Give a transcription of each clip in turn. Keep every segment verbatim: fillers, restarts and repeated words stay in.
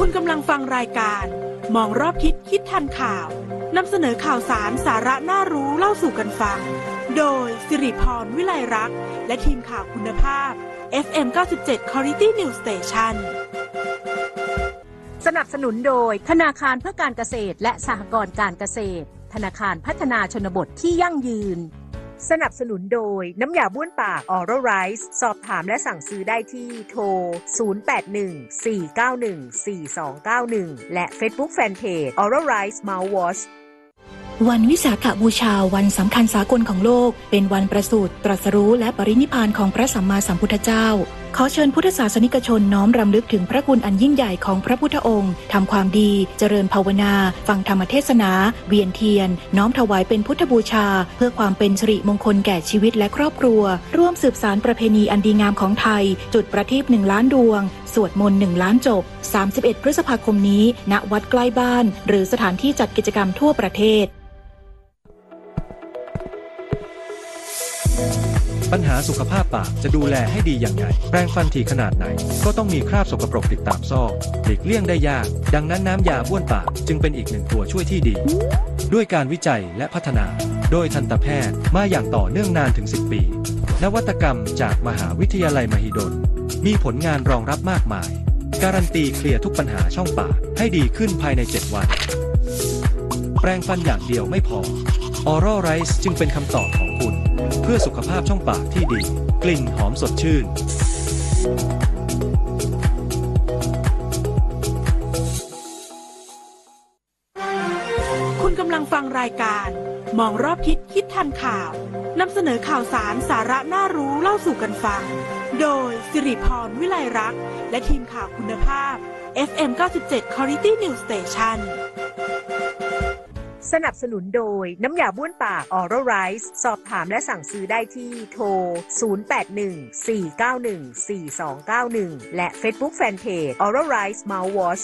คุณกำลังฟังรายการมองรอบทิศคิดทันข่าวนำเสนอข่าวสารสาระน่ารู้เล่าสู่กันฟังโดยสิริพรวิไลรักษ์และทีมข่าวคุณภาพ เอฟ เอ็ม เก้าสิบเจ็ด Quality News Station สนับสนุนโดยธนาคารเพื่อการเกษตรและสหกรณ์การเกษตรธนาคารพัฒนาชนบทที่ยั่งยืนสนับสนุนโดยน้ำยาบ้วนปาก Oral Rice สอบถามและสั่งซื้อได้ที่โทรศูนย์ แปด หนึ่ง สี่ เก้า หนึ่ง สี่ สอง เก้า หนึ่งและ Facebook Fanpage Oral Rice Mouthwash วันวิสาขบูชาวันสำคัญสากลของโลกเป็นวันประสูติตรัสรู้และปรินิพพานของพระสัมมาสัมพุทธเจ้าขอเชิญพุทธศาสนิกชนน้อมรำลึกถึงพระคุณอันยิ่งใหญ่ของพระพุทธองค์ทำความดีเจริญภาวนาฟังธรรมเทศนาเวียนเทียนน้อมถวายเป็นพุทธบูชาเพื่อความเป็นสิริมงคลแก่ชีวิตและครอบครัวร่วมสืบสานประเพณีอันดีงามของไทยจุดประทีปหนึ่งล้านดวงสวดมนต์หนึ่งล้านจบสามสิบเอ็ดพฤษภาคมนี้ณวัดใกล้บ้านหรือสถานที่จัดกิจกรรมทั่วประเทศปัญหาสุขภาพปากจะดูแลให้ดีอย่างไรแปรงฟันถี่ขนาดไหนก็ต้องมีคราบสกปรกติดตามซอกหลีกเลี่ยงได้ยากดังนั้นน้ำยาบ้วนปากจึงเป็นอีกหนึ่งตัวช่วยที่ดีด้วยการวิจัยและพัฒนาโดยทันตแพทย์มาอย่างต่อเนื่องนานถึงสิบปีนวัตกรรมจากมหาวิทยาลัยมหิดลมีผลงานรองรับมากมายการันตีเคลียร์ทุกปัญหาช่องปากให้ดีขึ้นภายในเจ็ดวันแปรงฟันอย่างเดียวไม่พอ Oral Rice จึงเป็นคำตอบของคุณเพื่อสุขภาพช่องปากที่ดีกลิ่นหอมสดชื่นคุณกำลังฟังรายการมองรอบทิศคิดทันข่าวนำเสนอข่าวสารสาระน่ารู้เล่าสู่กันฟังโดยสิริพรวิไลรักษ์และทีมข่าวคุณภาพ เอฟ เอ็ม เก้าสิบเจ็ด Quality News Station สนับสนุนโดยน้ำยาบ้วนปาก Oral Rice สอบถามและสั่งซื้อได้ที่โทรศูนย์ แปด หนึ่ง สี่ เก้า หนึ่ง สี่ สอง เก้า หนึ่งและ Facebook Fanpage Oral Rice Mouthwash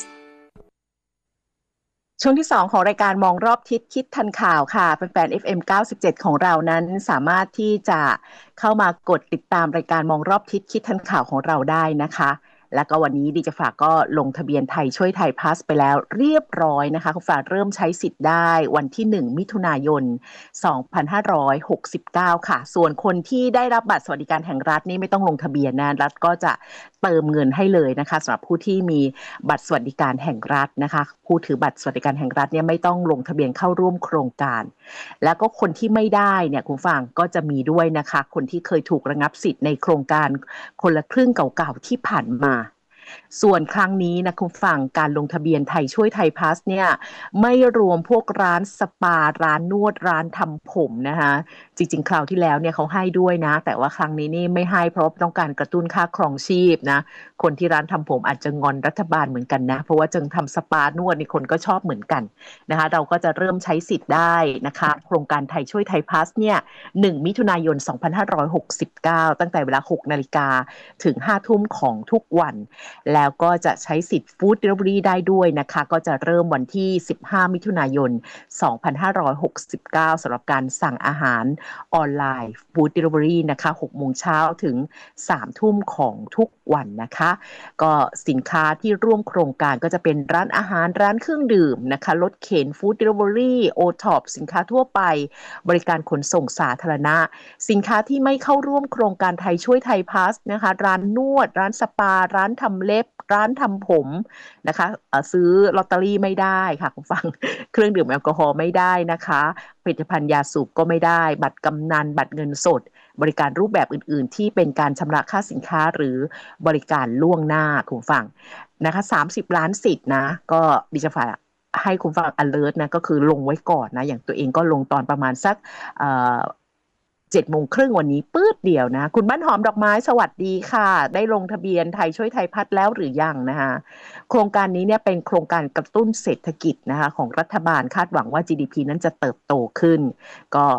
ช่วงที่สองของรายการมองรอบทิศคิดทันข่าวค่ะแฟนๆ เอฟ เอ็ม เก้าสิบเจ็ด ของเรานั้นสามารถที่จะเข้ามากดติดตามรายการมองรอบทิศคิดทันข่าวของเราได้นะคะแล้วก็วันนี้ดีจะฝากก็ลงทะเบียนไทยช่วยไทยพลัสไปแล้วเรียบร้อยนะคะคุณฝากเริ่มใช้สิทธิ์ได้วันที่หนึ่งมิถุนายนสองพันห้าร้อยหกสิบเก้าค่ะส่วนคนที่ได้รับบัตรสวัสดิการแห่งรัฐนี่ไม่ต้องลงทะเบียนนะรัฐก็จะเติมเงินให้เลยนะคะสำหรับผู้ที่มีบัตรสวัสดิการแห่งรัฐนะคะผู้ถือบัตรสวัสดิการแห่งรัฐเนี่ยไม่ต้องลงทะเบียนเข้าร่วมโครงการแล้วก็คนที่ไม่ได้เนี่ยคุณฟังก็จะมีด้วยนะคะคนที่เคยถูกระงับสิทธิ์ในโครงการคนละครึ่งเก่าๆที่ผ่านมาส่วนครั้งนี้นะคุณฟังการลงทะเบียนไทยช่วยไทยพลัสเนี่ยไม่รวมพวกร้านสปาร้านนวดร้านทำผมนะคะจริงๆคราวที่แล้วเนี่ยเขาให้ด้วยนะแต่ว่าครั้งนี้นี่ไม่ให้เพราะต้องการกระตุ้นค่าครองชีพนะคนที่ร้านทำผมอาจจะงอนรัฐบาลเหมือนกันนะเพราะว่าจึงทำสปานวดนี่คนก็ชอบเหมือนกันนะคะเราก็จะเริ่มใช้สิทธิ์ได้นะคะโครงการไทยช่วยไทยพลัสเนี่ยหนึ่งมิถุนายนสองพันห้าร้อยหกสิบเก้าตั้งแต่เวลา หกนาฬิกาถึง ห้าทุ่มของทุกวันแล้วก็จะใช้สิทธิ์ฟู้ดเดลิเวอรี่ได้ด้วยนะคะก็จะเริ่มวันที่สิบห้ามิถุนายนสองพันห้าร้อยหกสิบเก้าสำหรับการสั่งอาหารออนไลน์ฟู้ดเดลิเวอรี่นะคะ หกโมงเช้าถึง สามทุ่มของทุกวันนะคะก็สินค้าที่ร่วมโครงการก็จะเป็นร้านอาหารร้านเครื่องดื่มนะคะรถเข็นฟู้ดเดลิเวอรี่โอท็อปสินค้าทั่วไปบริการขนส่งสาธารณะสินค้าที่ไม่เข้าร่วมโครงการไทยช่วยไทยพลัสนะคะร้านนวดร้านสปาร้านทำเล็บร้านทำผมนะคะซื้อลอตเตอรี่ไม่ได้ค่ะคุณฟังเครื่องดื่มแอลกอฮอล์ไม่ได้นะคะผลิตภัณฑ์ยาสูบก็ไม่ได้บัตรกำนันบัตรเงินสดบริการรูปแบบอื่นๆที่เป็นการชำระค่าสินค้าหรือบริการล่วงหน้าคุณฟังนะคะสามสิบล้านสิทธิ์นะก็ดิฉันฝากให้คุณฟัง alert นะก็คือลงไว้ก่อนนะอย่างตัวเองก็ลงตอนประมาณสักเอ่อเจ็ดโมงครึ่งวันนี้ปื๊ดเดียวนะคุณบ้านหอมดอกไม้สวัสดีค่ะได้ลงทะเบียนไทยช่วยไทยพัฒน์แล้วหรือยังนะคะโครงการนี้เนี่ยเป็นโครงการกระตุ้นเศรษฐกิจนะคะของรัฐบาลคาดหวังว่า จี ดี พี นั้นจะเติบโตขึ้นก็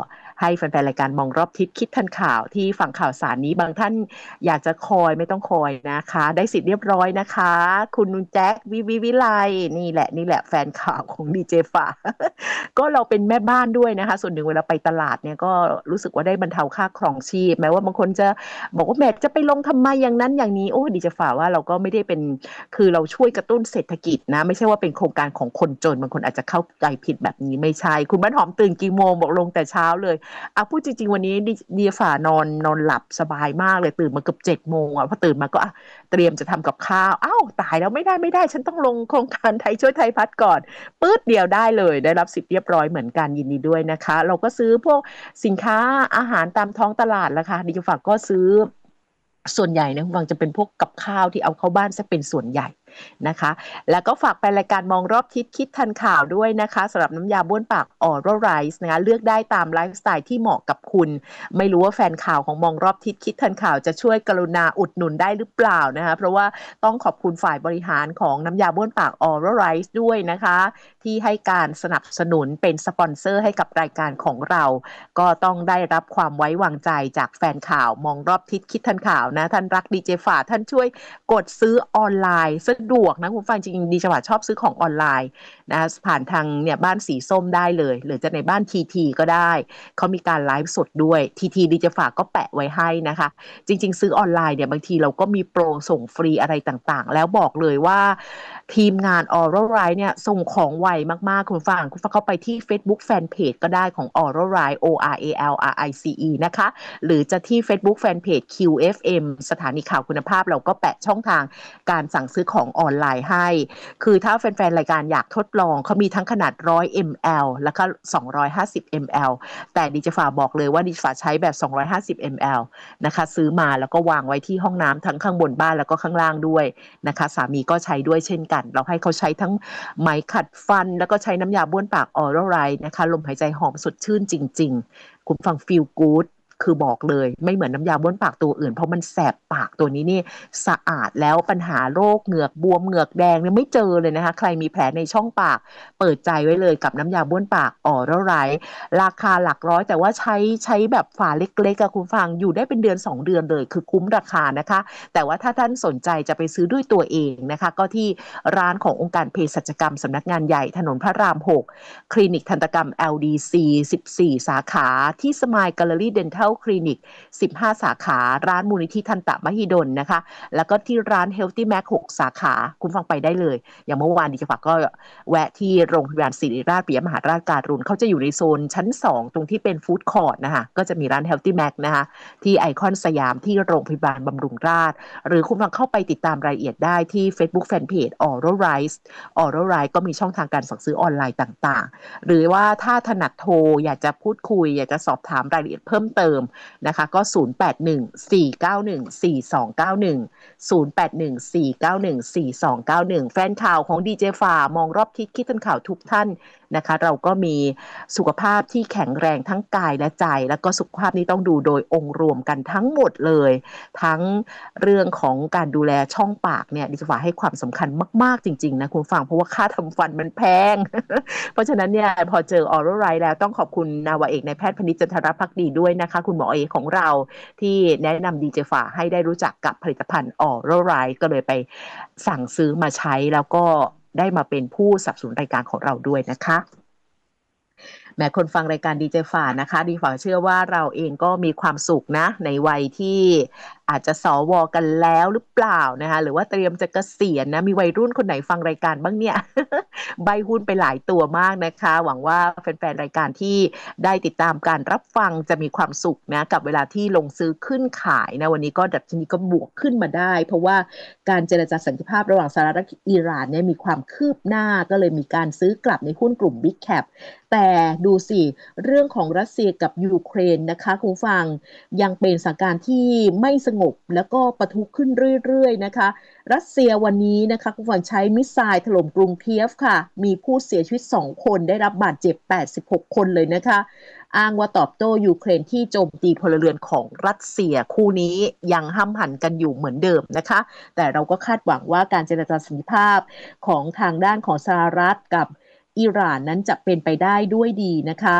ให้แฟนๆรายการมองรอบทิศคิดทันข่าวที่ฟังข่าวสารนี้บางท่านอยากจะคอยไม่ต้องคอยนะคะได้สิทธิ์เรียบร้อยนะคะคุณนุนแจ็ควิวิวิไลนี่แหละนี่แหละแฟนข่าวของดีเจฝา ก็เราเป็นแม่บ้านด้วยนะคะส่วนหนึ่งเวลาไปตลาดเนี่ยก็รู้สึกว่าได้บรรเทาค่าครองชีพแม้ว่าบางคนจะบอกว่าแม่จะไปลงทำไมอย่างนั้นอย่างนี้โอ้ดีเจฝาว่าเราก็ไม่ได้เป็นคือเราช่วยกระตุ้นเศรษฐกิจนะไม่ใช่ว่าเป็นโครงการของคนจนบางคนอาจจะเข้าใจผิดแบบนี้ไม่ใช่คุณบ้านหอมตื่นกี่โมงบอกลงแต่เช้าเลยอ่ะพูดจริงๆวันนี้ดีฝานอนนอนหลับสบายมากเลยตื่นมาเกือบเจ็ดโมงอ่ะพอตื่นมาก็เตรียมจะทำกับข้าวอ้าวตายแล้วไม่ได้ไม่ได้ฉันต้องลงโครงการไทยช่วยไทยพัฒน์ก่อนปื๊ดเดียวได้เลยได้รับสิทธิ์เรียบร้อยเหมือนกันยินดีด้วยนะคะเราก็ซื้อพวกสินค้าอาหารตามท้องตลาดแล้วค่ะดิฉันฝากก็ซื้อส่วนใหญ่นะคุณฟังจะเป็นพวกกับข้าวที่เอาเข้าบ้านซะเป็นส่วนใหญ่นะคะแล้วก็ฝากไปรายการมองรอบทิศคิดทันข่าวด้วยนะคะสำหรับน้ำยาบ้วนปากออรัลไรซ์นะคะเลือกได้ตามไลฟ์สไตล์ที่เหมาะกับคุณไม่รู้ว่าแฟนข่าวของมองรอบทิศคิดทันข่าวจะช่วยกรุณาอุดหนุนได้หรือเปล่านะคะเพราะว่าต้องขอบคุณฝ่ายบริหารของน้ำยาบ้วนปากออรัลไรซ์ด้วยนะคะที่ให้การสนับสนุนเป็นสปอนเซอร์ให้กับรายการของเราก็ต้องได้รับความไว้วางใจจากแฟนข่าวมองรอบทิศคิดทันข่าวนะท่านรักดีเจฝาท่านช่วยกดซื้อออนไลน์สะดวกนะคุณฟังจริงๆดีจังหวะชอบซื้อของออนไลน์นะผ่านทางเนี่ยบ้านสีส้มได้เลยหรือจะในบ้านทีทีก็ได้เขามีการไลฟ์สดด้วยทีทีดีจะฝากก็แปะไว้ให้นะคะจริงๆซื้อออนไลน์เนี่ยบางทีเราก็มีโปรส่งฟรีอะไรต่างๆแล้วบอกเลยว่าทีมงาน Oral Right เนี่ยส่งของไวมากๆคุณฟังคุณฟังเข้าไปที่ Facebook Fanpage ก็ได้ของ Oral Right O R A L R I C E นะคะหรือจะที่ Facebook Fanpage คิว เอฟ เอ็ม สถานีข่าวคุณภาพเราก็แปะช่องทางการสั่งซื้อของออนไลน์ให้คือถ้าแฟนๆรายการอยากทดลองเขามีทั้งขนาดหนึ่งร้อย มิลลิลิตร แล้วก็สองร้อยห้าสิบ มิลลิลิตร แต่ดิจฝาบอกเลยว่าดิจฝาใช้แบบสองร้อยห้าสิบ มิลลิลิตร นะคะซื้อมาแล้วก็วางไว้ที่ห้องน้ำทั้งข้างบนบ้านแล้วก็ข้างล่างด้วยนะคะสามีก็ใช้ด้วยเช่นกันเราให้เขาใช้ทั้งไหมขัดฟันแล้วก็ใช้น้ำยาบ้วนปากออรัลไรท์นะคะลมหายใจหอมสดชื่นจริงๆคุณฟังฟีลกู๊ดคือบอกเลยไม่เหมือนน้ำยาบ้วนปากตัวอื่นเพราะมันแสบปากตัวนี้นี่สะอาดแล้วปัญหาโรคเหงือกบวมเหงือกแดงเนี่ยไม่เจอเลยนะคะใครมีแผลในช่องปากเปิดใจไว้เลยกับน้ำยาบ้วนปากออรัลไรท์ราคาหลักร้อยแต่ว่าใช้ใช้แบบฝาเล็กๆอะคุณฟังอยู่ได้เป็นเดือนสองเดือนเลยคือคุ้มราคานะคะแต่ว่าถ้าท่านสนใจจะไปซื้อด้วยตัวเองนะคะก็ที่ร้านขององค์การเภสัชกรรมสำนักงานใหญ่ถนนพระรามหกคลินิกทันตกรรม แอล ดี ซี สิบสี่สาขาที่สมายแกลเลอรี่เดนทัลคลินิกสิบห้าสาขาร้านมูลนิธิทันตมหิดลนะคะแล้วก็ที่ร้าน Healthy Mac หกสาขาคุณฟังไปได้เลยอย่างเมื่อวานดิฉันฝากก็แวะที่โรงพยาบาลศิริราชปิยมหาราชการุณเขาจะอยู่ในโซนชั้นสองตรงที่เป็นฟู้ดคอร์ทนะคะก็จะมีร้าน Healthy Mac นะคะที่ไอคอนสยามที่โรงพยาบาลบำรุงราษฎร์หรือคุณฟังเข้าไปติดตามรายละเอียดได้ที่ Facebook Fanpage Oral Rice Oral Rice ก็มีช่องทางการสั่งซื้อออนไลน์ต่างๆหรือว่าถ้าถนัดโทรอยากจะพูดคุยอยากจะสอบถามรายละเอียดเพิ่มเติมนะคะก็ศูนย์ แปด หนึ่ง สี่ เก้า หนึ่ง สี่ สอง เก้า หนึ่ง ศูนย์ แปด หนึ่ง สี่ เก้า หนึ่ง สี่ สอง เก้า หนึ่งแฟนข่าวของดีเจฝามองรอบทิศคิดทันข่าวทุกท่านนะคะเราก็มีสุขภาพที่แข็งแรงทั้งกายและใจแล้วก็สุขภาพนี้ต้องดูโดยองค์รวมกันทั้งหมดเลยทั้งเรื่องของการดูแลช่องปากเนี่ยดิฉันว่าให้ความสำคัญมากๆจริงๆนะคุณฟังเพราะว่าค่าทำฟันมันแพง เพราะฉะนั้นเนี่ยพอเจอออรัลไรท์แล้วต้องขอบคุณนาวาเอกนายแพทย์พนิษฐ์จันทรภักดีด้วยนะคะคุณหมอเอกของเราที่แนะนำดีเจฝาให้ได้รู้จักกับผลิตภัณฑ์ออรัลไรท์ก็เลยไปสั่งซื้อมาใช้แล้วก็ได้มาเป็นผู้สนับสนุนรายการของเราด้วยนะคะแม้คนฟังรายการดีเจฝานะคะดีฝาเชื่อว่าเราเองก็มีความสุขนะในวัยที่อาจจะสวกันแล้วหรือเปล่านะคะหรือว่าเตรียมจะเกษียณนะมีวัยรุ่นคนไหนฟังรายการบ้างเนี่ย ใบหุ้นไปหลายตัวมากนะคะหวังว่าแฟนๆรายการที่ได้ติดตามการรับฟังจะมีความสุขนะกับเวลาที่ลงซื้อขึ้นขายนะวันนี้ก็ดัชนีก็บวกขึ้นมาได้เพราะว่าการเจรจาสันติภาพระหว่างสหรัฐและอิหร่านเนี่ยมีความคืบหน้าก็เลยมีการซื้อกลับในหุ้นกลุ่ม Big Cap แต่ดูสิเรื่องของรัสเซียกับยูเครนนะคะคุณฟังยังเป็นสถานการณ์ที่ไม่สงบแล้วก็ปะทุขึ้นเรื่อยๆนะคะรัสเซียวันนี้นะคะคุณฟังใช้มิสไซล์ถล่มกรุงเคียฟค่ะมีผู้เสียชีวิตสองคนได้รับบาดเจ็บแปดสิบหกคนเลยนะคะอ้างว่าตอบโต้ยูเครนที่โจมตีพลเรือนของรัสเซียคู่นี้ยังห้ำหั่นกันอยู่เหมือนเดิมนะคะแต่เราก็คาดหวังว่าการเจรจาสันติภาพของทางด้านของสหรัฐกับอิหร่านนั้นจะเป็นไปได้ด้วยดีนะคะ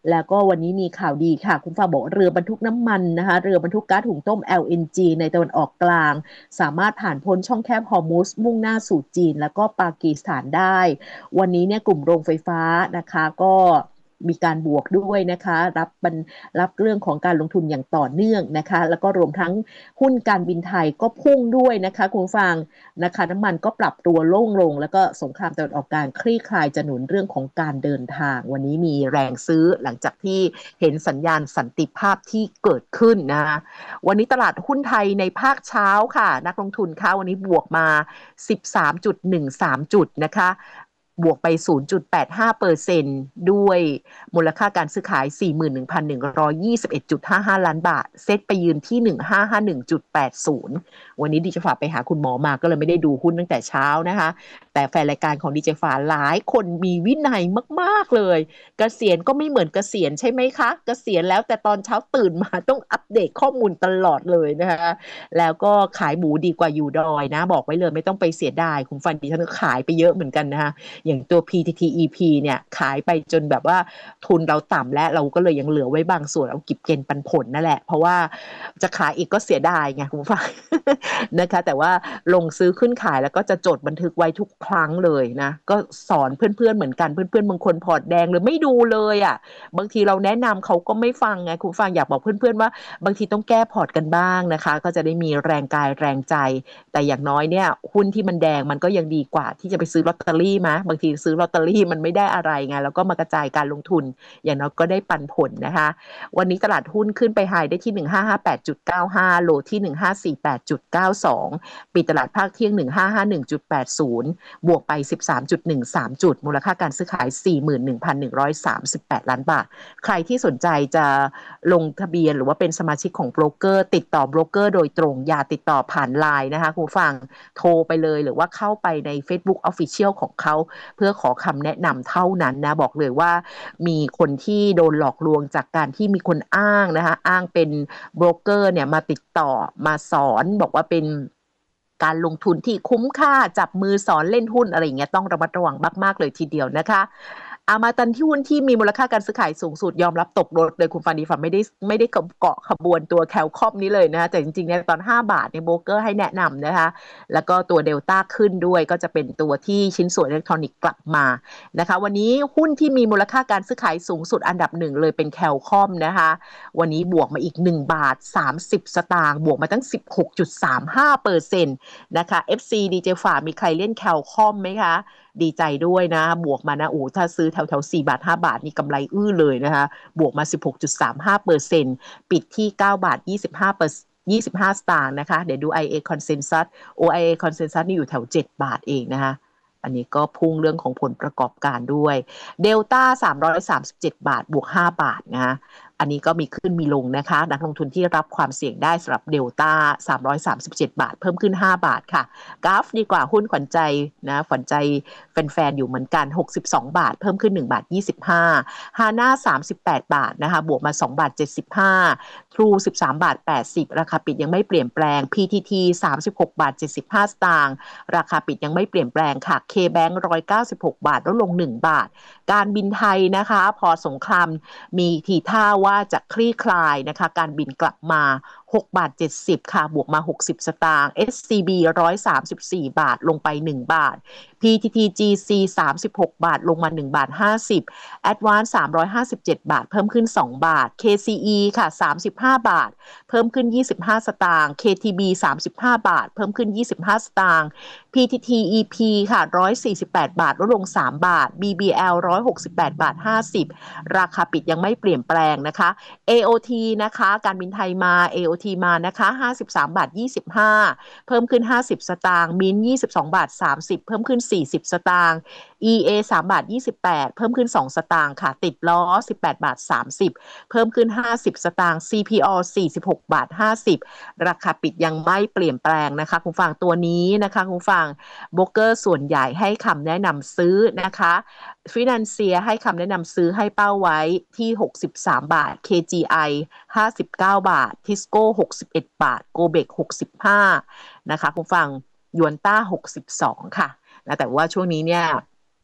แล้วก็วันนี้มีข่าวดีค่ะคุณฟ้าบอกเรือบรรทุกน้ำมันนะคะเรือบรรทุกก๊าซหุงต้ม แอล เอ็น จี ในตะวันออกกลางสามารถผ่านพ้นช่องแคบฮอร์มุซมุ่งหน้าสู่จีนแล้วก็ปากีสถานได้วันนี้เนี่ยกลุ่มโรงไฟฟ้านะคะก็มีการบวกด้วยนะคะรับบันรับเรื่องของการลงทุนอย่างต่อเนื่องนะคะแล้วก็รวมทั้งหุ้นการบินไทยก็พุ่งด้วยนะคะคุณฟังนะคะน้ำมันก็ปรับตัวลงลงแล้วก็สงครามตะวันออกกลางคลี่คลายจะหนุนเรื่องของการเดินทางวันนี้มีแรงซื้อหลังจากที่เห็นสัญญาณสันติภาพที่เกิดขึ้นนะวันนี้ตลาดหุ้นไทยในภาคเช้าค่ะนักลงทุนค่ะวันนี้บวกมา สิบสามจุดหนึ่งสาม จุดนะคะบวกไป ศูนย์จุดแปดห้าเปอร์เซ็นต์ ด้วยมูลค่าการซื้อขาย สี่หมื่นหนึ่งพันหนึ่งร้อยยี่สิบเอ็ดจุดห้าห้า ล้านบาทเซ็ตไปยืนที่ หนึ่งพันห้าร้อยห้าสิบเอ็ดจุดแปดศูนย์ วันนี้ดิจะฝากไปหาคุณหมอมาก็เลยไม่ได้ดูหุ้นตั้งแต่เช้านะคะแต่แฟนรายการของดิเจฝาหลายคนมีวินัยมากๆเลยเกษียณก็ไม่เหมือนเกษียณใช่ไหมคะเกษียณแล้วแต่ตอนเช้าตื่นมาต้องอัปเดตข้อมูลตลอดเลยนะคะแล้วก็ขายหมูดีกว่าอยู่ดอยนะบอกไว้เลยไม่ต้องไปเสียดายคุณฟันดิฉันก็ขายไปเยอะเหมือนกันนะคะอย่างตัว พี ที ที อี พี เนี่ยขายไปจนแบบว่าทุนเราต่ำและเราก็เลยยังเหลือไว้บางส่วนเอาเก็บเกณฑ์ปันผลนั่นแหละเพราะว่าจะขายอีกก็เสียดายไงคุณฟัง นะคะแต่ว่าลงซื้อขึ้นขายแล้วก็จะจดบันทึกไว้ทุกครั้งเลยนะก็สอนเพื่อนๆเหมือนกันเพื่อนๆบางคนพอร์ตแดงเลยไม่ดูเลยอ่ะบางทีเราแนะนำเขาก็ไม่ฟังไงคุณฟังอยากบอกเพื่อนๆว่าบางทีต้องแก้พอร์ตกันบ้างนะคะก็จะได้มีแรงกายแรงใจแต่อย่างน้อยเนี่ยหุ้นที่มันแดงมันก็ยังดีกว่าที่จะไปซื้อลอตเตอรี่มั้ยบางทีซื้อลอตเตอรี่มันไม่ได้อะไรไงแล้วก็มากระจายการลงทุนอย่างน้อยก็ได้ปันผลนะคะวันนี้ตลาดหุ้นขึ้นไปไฮได้ที่หนึ่งพันห้าร้อยห้าสิบแปดจุดเก้าห้าโลที่หนึ่งพันห้าร้อยสี่สิบแปดจุดเก้าสองปิดตลาดภาคเที่ยงหนึ่งพันห้าร้อยห้าสิบเอ็ดจุดแปดศูนย์บวกไป สิบสามจุดหนึ่งสาม จุดมูลค่าการซื้อขาย สี่หมื่นหนึ่งพันหนึ่งร้อยสามสิบแปด ล้านบาทใครที่สนใจจะลงทะเบียนหรือว่าเป็นสมาชิกของโบรกเกอร์ติดต่อโบรกเกอร์โดยตรงอย่าติดต่อผ่าน ไลน์ นะคะคุณผู้ฟังโทรไปเลยหรือว่าเข้าไปใน Facebook Official ของเขาเพื่อขอคำแนะนำเท่านั้นนะบอกเลยว่ามีคนที่โดนหลอกลวงจากการที่มีคนอ้างนะคะอ้างเป็นโบรกเกอร์เนี่ยมาติดต่อมาสอนบอกว่าเป็นการลงทุนที่คุ้มค่าจับมือสอนเล่นหุ้นอะไรอย่างเงี้ยต้องระมัดระวังมากๆเลยทีเดียวนะคะอามาตันที่หุ้นที่มีมูลค่าการซื้อขายสูงสุดยอมรับตกรถเลยคุณฟานีฟันไม่ได้ไม่ได้เกาะขบวนตัวแคลคอมนี้เลยนะแต่จริงๆเนี่ยตอนห้าบาทเนี่ยโบรกเกอร์ให้แนะนำนะคะแล้วก็ตัวเดลต้าขึ้นด้วยก็จะเป็นตัวที่ชิ้นส่วนอิเล็กทรอนิกส์กลับมานะคะวันนี้หุ้นที่มีมูลค่าการซื้อขายสูงสุดอันดับหนึ่งเลยเป็นแคลคอมนะคะวันนี้บวกมาอีกหนึ่งบาทสามสิบสตางค์บวกมาตั้ง สิบหกจุดสามห้าเปอร์เซ็นต์ นะคะ เอฟ ซี ดี เจ ฝามีใครเล่นแคลคอมไหมคะดีใจด้วยนะบวกมานะโอ้ถ้าซื้อแถวๆสี่บาทห้าบาทนี่กำไรอื้อเลยนะคะบวกมา สิบหกจุดสามห้าเปอร์เซ็นต์ ปิดที่เก้าบาทยี่สิบห้าเปอร์เซ็นต์ยี่สิบห้าสตางค์นะคะเดี๋ยวดู ไอ เอ Consensus โอ ไอ เอ Consensus นี่อยู่แถวเจ็ดบาทเองนะคะอันนี้ก็พุ่งเรื่องของผลประกอบการด้วย Delta สามร้อยสามสิบเจ็ดบาทบวกห้าบาทนะอันนี้ก็มีขึ้นมีลงนะคะนักลงทุนที่รับความเสี่ยงได้สำหรับ Delta สามร้อยสามสิบเจ็ดบาทเพิ่มขึ้นห้าบาทค่ะกราฟดีกว่าหุ้นขวัญใจนะขวัญใจแฟนๆอยู่เหมือนกันหกสิบสองบาทเพิ่มขึ้นหนึ่งบาทยี่สิบห้า Hana สามสิบแปดบาทนะคะบวกมาสองบาทเจ็ดสิบห้า True สิบสามบาทแปดสิบราคาปิดยังไม่เปลี่ยนแปลง พี ที ที สามสิบหกบาทเจ็ดสิบห้าสตางค์ราคาปิดยังไม่เปลี่ยนแปลงค่ะ K-Bank หนึ่งร้อยเก้าสิบหกบาทลดลงหนึ่งบาทการบินไทยนะคะพอสงครามมีทีท่าว่าจะคลี่คลายนะคะการบินกลับมาหกบาทเจ็ดสิบค่ะบวกมาหกสิบสตางค์ เอส ซี บี หนึ่งร้อยสามสิบสี่บาทลงไปหนึ่งบาท พี ที ที จี ซี สามสิบหกบาทลงมาหนึ่งบาทห้าสิบ Advance สามร้อยห้าสิบเจ็ดบาทเพิ่มขึ้นสองบาท เค ซี อี ค่ะสามสิบห้าบาทเพิ่มขึ้นยี่สิบห้าสตางค์ เค ที บี สามสิบห้าบาทเพิ่มขึ้นยี่สิบห้าสตางค์ พี ที ที อี พี ค่ะหนึ่งร้อยสี่สิบแปดบาทลดลงสามบาท บี บี แอล หนึ่งร้อยหกสิบแปดบาทห้าสิบราคาปิดยังไม่เปลี่ยนแปลงนะคะ เอ โอ ที นะคะการบินไทยมา เอ โอ ที มานะคะห้าสิบสามบาทยี่สิบห้าเพิ่มขึ้นห้าสิบสตางค์มินยี่สิบสองบาทสามสิบเพิ่มขึ้นสี่สิบสตางค์ อี เอ สามบาทยี่สิบแปดเพิ่มขึ้นสองสตางค์ค่ะติดล้อสิบแปดบาทสามสิบเพิ่มขึ้นห้าสิบสตางค์ ซี พี โอ สี่สิบหกบาทห้าสิบราคาปิดยังไม่เปลี่ยนแปลงนะคะคุณฟังตัวนี้นะคะคุณฟังโบรกเกอร์ส่วนใหญ่ให้คำแนะนำซื้อนะคะฟินันเซียให้คำแนะนำซื้อให้เป้าไว้ที่หกสิบสามบาท เค จี ไอ ห้าสิบเก้าบาททิสโก้หกสิบเอ็ดบาทโกเบกหกสิบห้านะคะคุณฟังยวนต้าหกสิบสองค่ะนะแต่ว่าช่วงนี้เนี่ย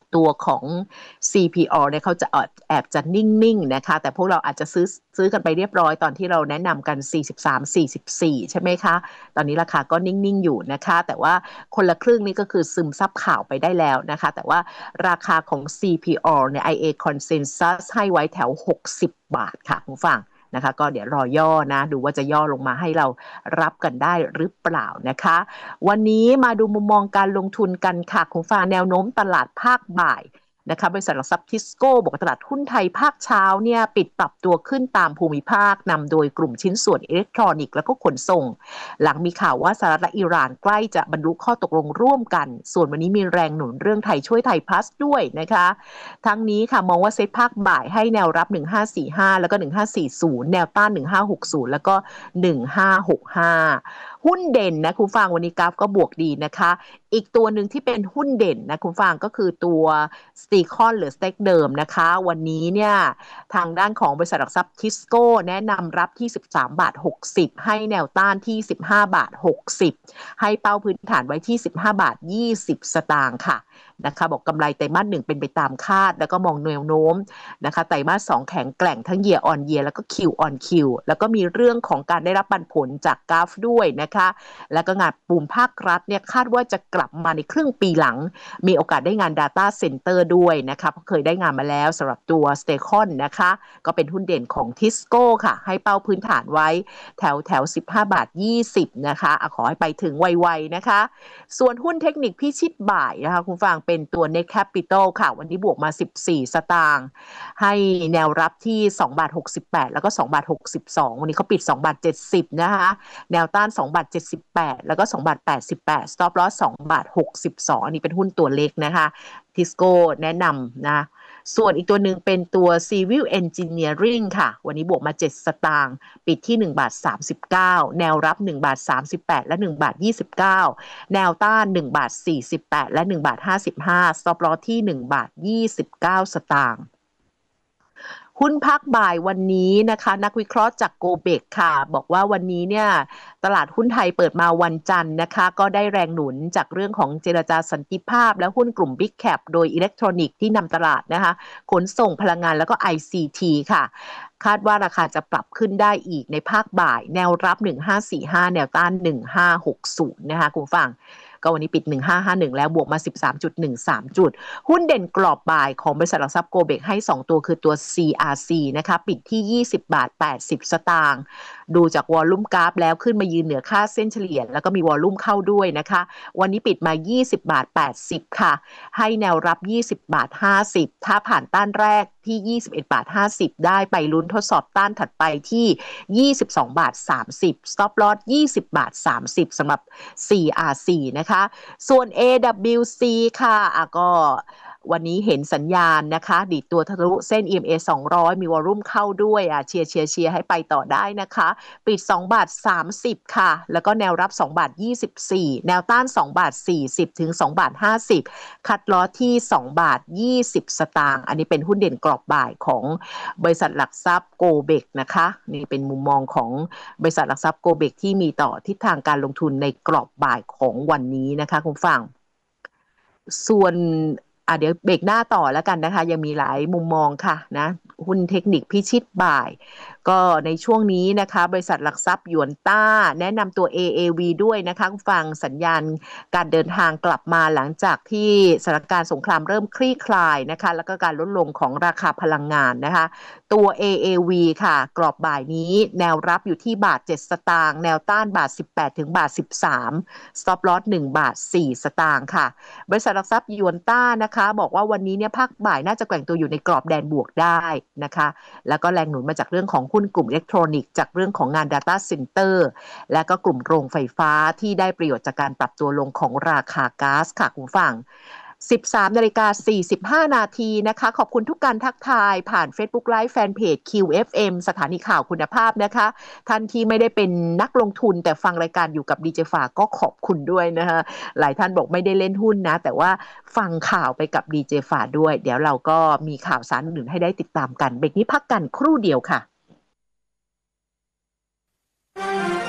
ตัวของ ซี พี อาร์ เนี่ยเขาจะแอบจะนิ่งๆนะคะแต่พวกเราอาจจะซื้อซื้อกันไปเรียบร้อยตอนที่เราแนะนำกันสี่สิบสาม สี่สิบสี่ใช่ไหมคะตอนนี้ราคาก็นิ่งๆอยู่นะคะแต่ว่าคนละครึ่งนี่ก็คือซึมซับข่าวไปได้แล้วนะคะแต่ว่าราคาของ ซี พี อาร์ เนี่ย ไอ เอ Consensus ให้ไว้แถวหกสิบบาทค่ะคุณฟังนะคะก็เดี๋ยวรอย่อนะดูว่าจะย่อลงมาให้เรารับกันได้หรือเปล่านะคะวันนี้มาดูมุมมองการลงทุนกันค่ะคุณฟังแนวโน้มตลาดภาคบ่ายนะคะบริษัทหลักทรัพย์ทิสโก้บอกตลาดหุ้นไทยภาคเช้าเนี่ยปิดปรับตัวขึ้นตามภูมิภาคนำโดยกลุ่มชิ้นส่วนอิเล็กทรอนิกส์แล้วก็ขนส่งหลังมีข่าวว่าสหรัฐและอิหร่านใกล้จะบรรลุข้อตกลงร่วมกันส่วนวันนี้มีแรงหนุนเรื่องไทยช่วยไทยพลัสด้วยนะคะทั้งนี้ค่ะมองว่าเซ็ตภาคบ่ายให้แนวรับหนึ่งพันห้าร้อยสี่สิบห้าแล้วก็หนึ่งพันห้าร้อยสี่สิบแนวต้านหนึ่งพันห้าร้อยหกสิบแล้วก็หนึ่งพันห้าร้อยหกสิบห้าหุ้นเด่นนะคุณฟังวันนี้กราฟก็บวกดีนะคะอีกตัวหนึ่งที่เป็นหุ้นเด่นนะคุณฟังก็คือตัวสตีคอนหรือสเต็กเดิมนะคะวันนี้เนี่ยทางด้านของบริษัทหลักทรัพย์ทิสโก้แนะนำรับที่สิบสามบาทหกสิบให้แนวต้านที่สิบห้าบาทหกสิบให้เป้าพื้นฐานไว้ที่สิบห้าบาทยี่สิบสตางค์ค่ะนะคะบอกกำไรไตรมาสหนึ่งเป็นไปตามคาดแล้วก็มองแนวโน้มนะคะไตรมาสสองแข็งแกร่งทั้ง year on year แล้วก็ Q on Q แล้วก็มีเรื่องของการได้รับปันผลจากกราฟด้วยนะคะแล้วก็งานปูมภาครัฐเนี่ยคาดว่าจะกลับมาในครึ่งปีหลังมีโอกาสได้งาน Data Center ด้วยนะคะเพราะเคยได้งานมาแล้วสำหรับตัว Stacon นะคะก็เป็นหุ้นเด่นของ Tisco ค่ะให้เป้าพื้นฐานไว้แถวแถวสิบห้าบาทยี่สิบนะคะขอให้ไปถึงไวๆนะคะส่วนหุ้นเทคนิคพิชิตบ่ายนะคะคุณฟังเป็นตัว Net Capital ค่ะวันนี้บวกมาสิบสี่สตางค์ให้แนวรับที่สองบาทหกสิบแปดแล้วก็สองบาทหกสิบสองวันนี้เขาปิดสองบาทเจ็ดสิบนะคะแนวต้านสองบาทเจ็ดสิบแปดแล้วก็สองบาทแปดสิบแปด Stop Loss สองบาทหกสิบสองอันนี้เป็นหุ้นตัวเล็กนะคะทิสโก้แนะนำนะส่วนอีกตัวหนึ่งเป็นตัว Civil Engineering ค่ะวันนี้บวกมาเจ็ดสตางค์ปิดที่หนึ่งบาทสามสิบเก้าแนวรับหนึ่งบาทสามสิบแปดและหนึ่งบาทยี่สิบเก้าแนวต้านหนึ่งบาทสี่สิบแปดและหนึ่งบาทห้าสิบห้า Stop Loss ที่หนึ่งบาทยี่สิบเก้าสตางค์หุ้นภาคบ่ายวันนี้นะคะนักวิเคราะห์จากโกเบกค่ะบอกว่าวันนี้เนี่ยตลาดหุ้นไทยเปิดมาวันจันทร์นะคะก็ได้แรงหนุนจากเรื่องของเจรจาสันติภาพและหุ้นกลุ่ม Big Cap โดยอิเล็กทรอนิกส์ที่นำตลาดนะคะขนส่งพลังงานแล้วก็ ไอ ซี ที ค่ะคาดว่าราคาจะปรับขึ้นได้อีกในภาคบ่ายแนวรับหนึ่งพันห้าร้อยสี่สิบห้าแนวต้านหนึ่งพันห้าร้อยหกสิบนะคะคุณฟังก็วันนี้ปิดหนึ่งพันห้าร้อยห้าสิบเอ็ดแล้วบวกมา สิบสามจุดหนึ่งสาม จุดหุ้นเด่นกรอบบ่ายของบริษัทหลักทรัพย์โกเบกให้สองตัวคือตัว ซี อาร์ ซี นะคะปิดที่ยี่สิบบาทแปดสิบสตางค์ดูจากวอลลุ่มกราฟแล้วขึ้นมายืนเหนือค่าเส้นเฉลี่ยแล้วก็มีวอลลุ่มเข้าด้วยนะคะวันนี้ปิดมายี่สิบบาทแปดสิบค่ะให้แนวรับยี่สิบบาทห้าสิบถ้าผ่านต้านแรกที่ยี่สิบเอ็ดบาทห้าสิบได้ไปลุ้นทดสอบต้านถัดไปที่ยี่สิบสองบาทสามสิบ Stop Loss ยี่สิบบาทสามสิบสำหรับ ซี อาร์ ซี นะคะส่วน เอ ดับเบิลยู ซี ค่ะอ่ะก็วันนี้เห็นสัญญาณนะคะดีดตัวทะลุเส้น อี เอ็ม เอ สองร้อยมีวอลลุ่มเข้าด้วยอ่ะเชียร์เชียร์เชียร์ให้ไปต่อได้นะคะปิดสองบาทสามสิบค่ะแล้วก็แนวรับสองบาทยี่สิบสี่แนวต้านสองบาทสี่สิบถึงสองบาทห้าสิบคัดลอสที่สองบาทยี่สิบสตางค์อันนี้เป็นหุ้นเด่นกรอบบ่ายของบริษัทหลักทรัพย์โกเบกนะคะนี่เป็นมุมมองของบริษัทหลักทรัพย์โกเบกที่มีต่อทิศทางการลงทุนในกรอบบ่ายของวันนี้นะคะคุณฟังส่วนอ่ะเดี๋ยวเบรกหน้าต่อแล้วกันนะคะยังมีหลายมุมมองค่ะนะหุ้นเทคนิคพิชิตบ่ายก็ในช่วงนี้นะคะบริษัทหลักทรัพย์หยวนต้าแนะนำตัว เอ เอ วี ด้วยนะคะฟังสัญญาณการเดินทางกลับมาหลังจากที่สถานการณ์สงครามเริ่มคลี่คลายนะคะแล้วก็การลดลงของราคาพลังงานนะคะตัว เอ เอ วี ค่ะกรอบบ่ายนี้แนวรับอยู่ที่บาทเจ็ดสตางค์แนวต้านบาทสิบแปดถึงบาทสิบสาม Stop Loss หนึ่งบาทสี่สตางค์ค่ะบริษัทหลักทรัพย์หยวนต้านะคะบอกว่าวันนี้เนี่ยภาคบ่ายน่าจะแกว่งตัวอยู่ในกรอบแดนบวกได้นะคะแล้วก็แรงหนุนมาจากเรื่องของหุ้นกลุ่มอิเล็กทรอนิกส์จากเรื่องของงาน Data Center และก็กลุ่มโรงไฟฟ้าที่ได้ประโยชน์จากการปรับตัวลงของราคาก๊าซค่ะคุณฟังสิบสามนาฬิกาสี่สิบห้านาทีนะคะขอบคุณทุกการทักทายผ่าน Facebook Live Fanpage คิว เอฟ เอ็ม สถานีข่าวคุณภาพนะคะท่านที่ไม่ได้เป็นนักลงทุนแต่ฟังรายการอยู่กับ ดี เจ ฝาก็ขอบคุณด้วยนะคะหลายท่านบอกไม่ได้เล่นหุ้นนะแต่ว่าฟังข่าวไปกับ ดี เจ ฝาด้วยเดี๋ยวเราก็มีข่าวสารอื่นให้ได้ติดตามกันเบรกนี้พักกันครู่เดียวค่ะ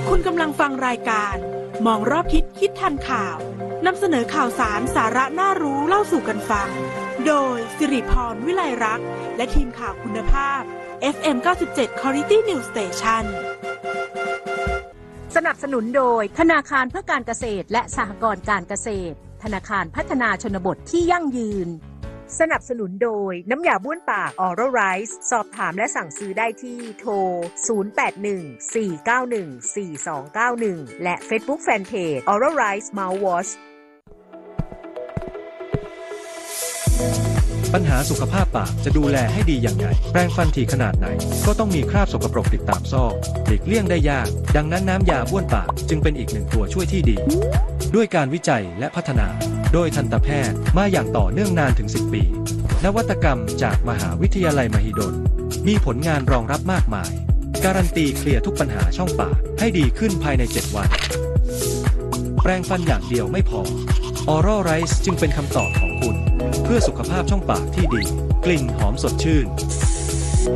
คุณกำลังฟังรายการมองรอบทิศคิดทันข่าวนำเสนอข่าวสารสาระน่ารู้เล่าสู่กันฟังโดยสิริพรวิไลรักษ์และทีมข่าวคุณภาพ เอฟ เอ็ม เก้าสิบเจ็ด Quality News Station สนับสนุนโดยธนาคารเพื่อการเกษตรและสหกรณ์การเกษตรธนาคารพัฒนาชนบทที่ยั่งยืนสนับสนุนโดยน้ำยาบ้วนปาก Oral Rice สอบถามและสั่งซื้อได้ที่โทร ศูนย์ แปด หนึ่ง สี่ เก้า หนึ่ง สี่ สอง เก้า หนึ่ง และ Facebook Fanpage Oral Rice Mouthwash ปัญหาสุขภาพปากจะดูแลให้ดีอย่างไรแปรงฟันถี่ขนาดไหนก็ต้องมีคราบสกปรกติดตามซอกหลีกเลี่ยงได้ยากดังนั้นน้ำยาบ้วนปากจึงเป็นอีกหนึ่งตัวช่วยที่ดีด้วยการวิจัยและพัฒนาโดยทันตแพทย์มาอย่างต่อเนื่องนานถึงสิบปีนวัตกรรมจากมหาวิทยาลัยมหิดลมีผลงานรองรับมากมายการันตีเคลียร์ทุกปัญหาช่องปากให้ดีขึ้นภายในเจ็ดวันแปรงฟันอย่างเดียวไม่พอ Oral Rice จึงเป็นคำตอบของคุณเพื่อสุขภาพช่องปากที่ดีกลิ่นหอมสดชื่น